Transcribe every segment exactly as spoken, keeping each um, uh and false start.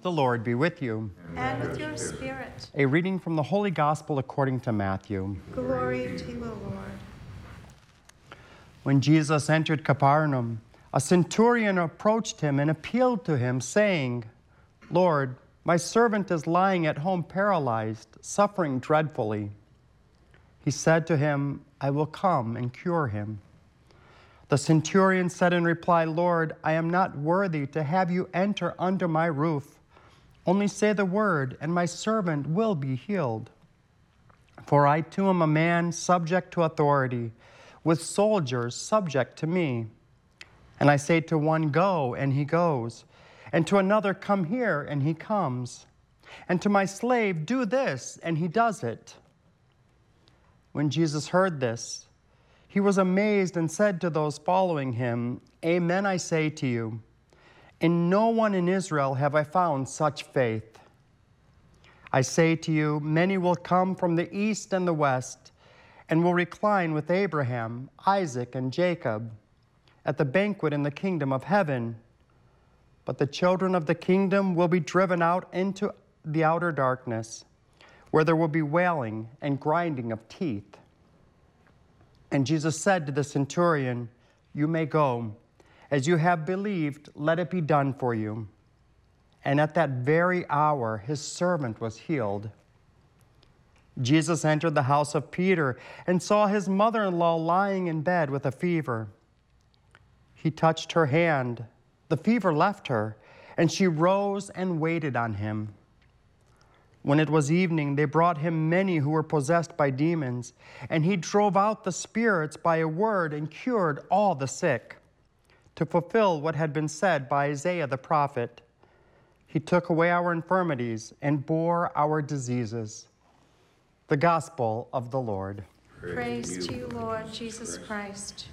The Lord be with you. And with your spirit. A reading from the Holy Gospel according to Matthew. Glory to you, Lord. When Jesus entered Capernaum, a centurion approached him and appealed to him, saying, "Lord, my servant is lying at home paralyzed, suffering dreadfully." He said to him, "I will come and cure him." The centurion said in reply, "Lord, I am not worthy to have you enter under my roof. Only say the word, and my servant will be healed. For I too am a man subject to authority, with soldiers subject to me. And I say to one, 'Go,' and he goes, and to another, 'Come here,' and he comes, and to my slave, 'Do this,' and he does it." When Jesus heard this, he was amazed and said to those following him, "Amen, I say to you, in no one in Israel have I found such faith. I say to you, many will come from the east and the west, and will recline with Abraham, Isaac, and Jacob at the banquet in the kingdom of heaven. But the children of the kingdom will be driven out into the outer darkness, where there will be wailing and grinding of teeth." And Jesus said to the centurion, "You may go. As you have believed, let it be done for you." And at that very hour, his servant was healed. Jesus entered the house of Peter and saw his mother-in-law lying in bed with a fever. He touched her hand. The fever left her, and she rose and waited on him. When it was evening, they brought him many who were possessed by demons, and he drove out the spirits by a word and cured all the sick, to fulfill what had been said by Isaiah the prophet. He took away our infirmities and bore our diseases. The Gospel of the Lord. Praise, Praise to you, Lord Jesus Christ.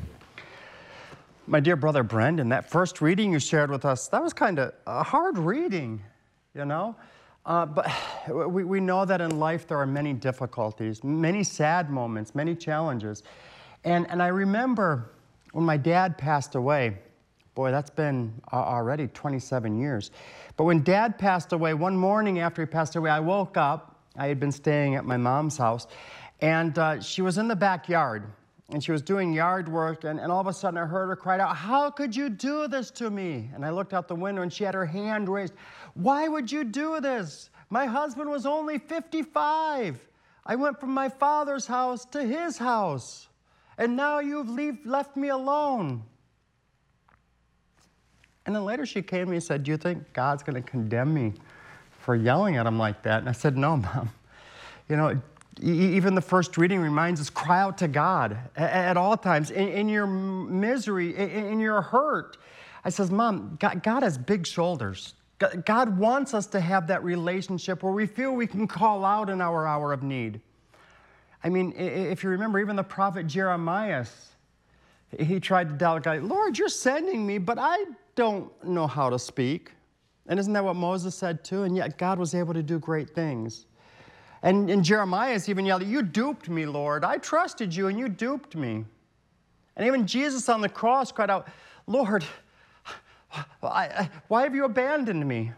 My dear brother Brendan, that first reading you shared with us, that was kind of a hard reading, you know? Uh, but we, we know that in life there are many difficulties, many sad moments, many challenges. And, and I remember when my dad passed away, boy, that's been uh, already twenty-seven years. But when Dad passed away, one morning after he passed away, I woke up. I had been staying at my mom's house, and uh, she was in the backyard, and she was doing yard work, and, and all of a sudden I heard her cry out, "How could you do this to me?" And I looked out the window, and she had her hand raised. "Why would you do this? My husband was only fifty-five. I went from my father's house to his house, and now you've leave, left me alone." And then later she came to me and said, "Do you think God's going to condemn me for yelling at him like that?" And I said, "No, Mom. You know, even the first reading reminds us, cry out to God at all times, in, in your misery, in, in your hurt." I says, "Mom, God, God has big shoulders. God wants us to have that relationship where we feel we can call out in our hour of need." I mean, if you remember, even the prophet Jeremiah, he tried to doubt God. "Lord, you're sending me, but I don't know how to speak." And isn't that what Moses said too? And yet God was able to do great things. And, and Jeremiah even yelled, "You duped me, Lord. I trusted you and you duped me." And even Jesus on the cross cried out, "Lord, I, I, why have you abandoned me?"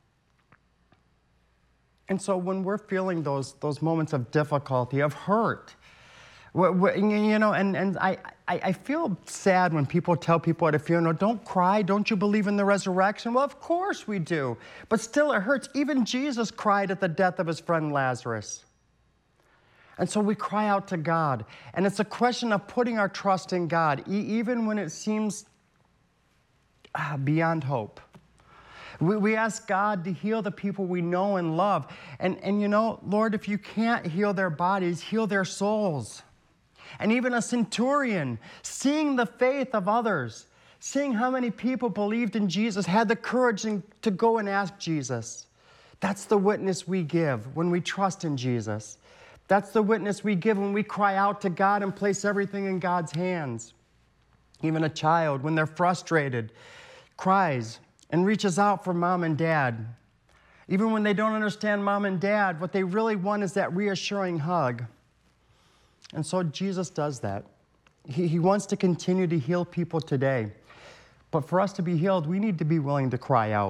And so when we're feeling those, those moments of difficulty, of hurt, we're, we're, you know, and, and I, I, I feel sad when people tell people at a funeral, "Don't cry, don't you believe in the resurrection?" Well, of course we do, but still it hurts. Even Jesus cried at the death of his friend Lazarus. And so we cry out to God, and it's a question of putting our trust in God, e- even when it seems ah, beyond hope. We, we ask God to heal the people we know and love. And, and you know, Lord, if you can't heal their bodies, heal their souls. And even a centurion, seeing the faith of others, seeing how many people believed in Jesus, had the courage to go and ask Jesus. That's the witness we give when we trust in Jesus. That's the witness we give when we cry out to God and place everything in God's hands. Even a child, when they're frustrated, cries and reaches out for mom and dad. Even when they don't understand mom and dad, what they really want is that reassuring hug. And so Jesus does that. He, he wants to continue to heal people today. But for us to be healed, we need to be willing to cry out.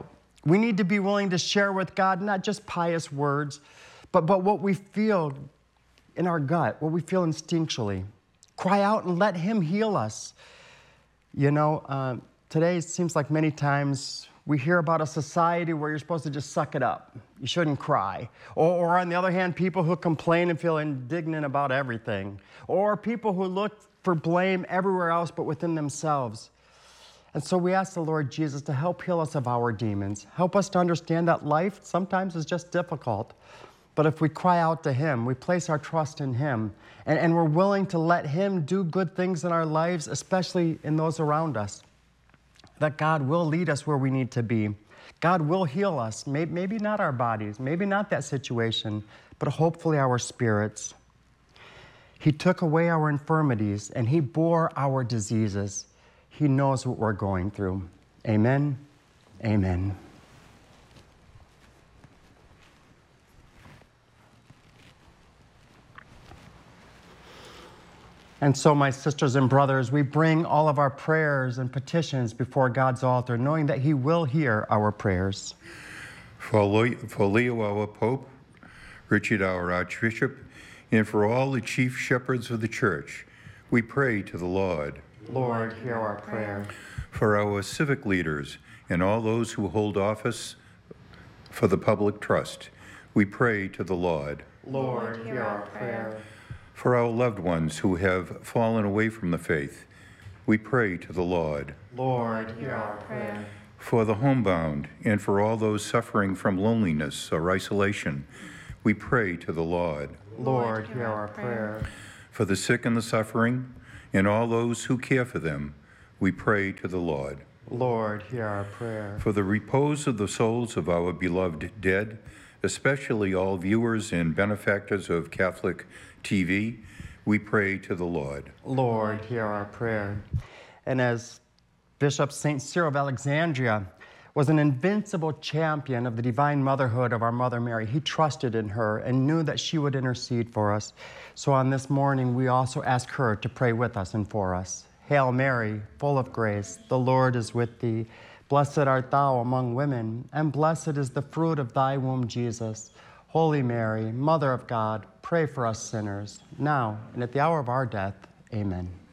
We need to be willing to share with God not just pious words, but, but what we feel in our gut, what we feel instinctually. Cry out and let him heal us. You know, uh, today it seems like many times we hear about a society where you're supposed to just suck it up. You shouldn't cry. Or, or on the other hand, people who complain and feel indignant about everything. Or people who look for blame everywhere else but within themselves. And so we ask the Lord Jesus to help heal us of our demons. Help us to understand that life sometimes is just difficult. But if we cry out to him, we place our trust in him, and, and we're willing to let him do good things in our lives, especially in those around us, that God will lead us where we need to be. God will heal us, maybe, maybe not our bodies, maybe not that situation, but hopefully our spirits. He took away our infirmities, and he bore our diseases. He knows what we're going through. Amen. Amen. And so, my sisters and brothers, we bring all of our prayers and petitions before God's altar, knowing that he will hear our prayers. For Leo, for Leo, our Pope, Richard, our Archbishop, and for all the chief shepherds of the Church, we pray to the Lord. Lord, hear our prayer. For our civic leaders and all those who hold office for the public trust, we pray to the Lord. Lord, hear our prayer. For our loved ones who have fallen away from the faith, we pray to the Lord. Lord, hear our prayer. For the homebound and for all those suffering from loneliness or isolation, we pray to the Lord. Lord, hear our prayer. For the sick and the suffering and all those who care for them, we pray to the Lord. Lord, hear our prayer. For the repose of the souls of our beloved dead, especially all viewers and benefactors of Catholic T V, we pray to the Lord. Lord, hear our prayer. And as Bishop Saint Cyril of Alexandria was an invincible champion of the divine motherhood of our Mother Mary, he trusted in her and knew that she would intercede for us. So on this morning, we also ask her to pray with us and for us. Hail Mary, full of grace, the Lord is with thee. Blessed art thou among women, and blessed is the fruit of thy womb, Jesus. Holy Mary, Mother of God, pray for us sinners, now and at the hour of our death. Amen.